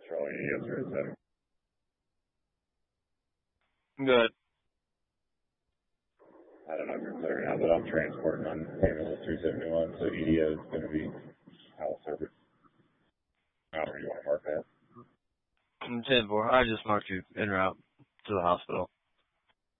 Charlie, yes, right. Good. I don't know if you're clear now, but I'm transporting on Terminal 371, so EDO is going to be house service. However you want to mark that. 10-4. I just marked you en route to the hospital.